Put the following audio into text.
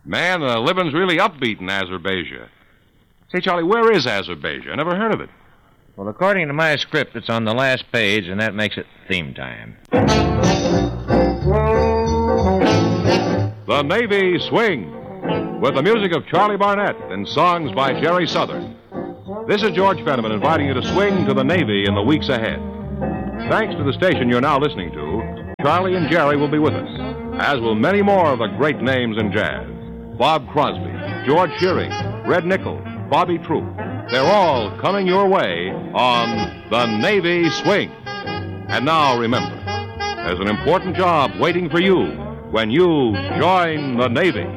Man, the living's really upbeat in Azerbaijan. Say, Charlie, where is Azerbaijan? I never heard of it. Well, according to my script, it's on the last page, and that makes it theme time. The Navy Swing, with the music of Charlie Barnett and songs by Jerry Southern. This is George Fenneman inviting you to swing to the Navy in the weeks ahead. Thanks to the station you're now listening to, Charlie and Jerry will be with us, as will many more of the great names in jazz. Bob Crosby, George Shearing, Red Nichols, Bobby Troup. They're all coming your way on the Navy Swing. And now, remember, there's an important job waiting for you when you join the Navy.